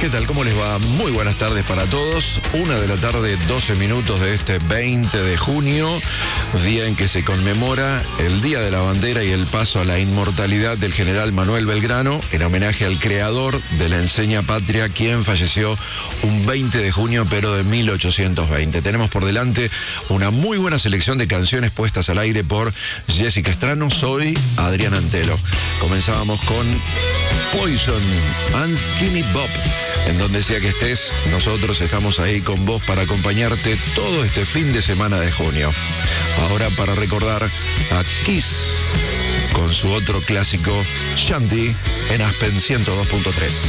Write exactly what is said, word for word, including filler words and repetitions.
¿Qué tal? ¿Cómo les va? Muy buenas tardes para todos. Una de la tarde, doce minutos de este veinte de junio, día en que se conmemora el Día de la Bandera y el paso a la inmortalidad del general Manuel Belgrano, en homenaje al creador de la enseña patria, quien falleció un veinte de junio, pero de mil ochocientos veinte. Tenemos por delante una muy buena selección de canciones puestas al aire por Jessica Estrano. Soy Adrián Antelo. Comenzábamos con Poison and Skinny Bob. En donde sea que estés, nosotros estamos ahí con vos para acompañarte todo este fin de semana de junio. Ahora para recordar a Kiss con su otro clásico, Shanty, en Aspen ciento dos punto tres.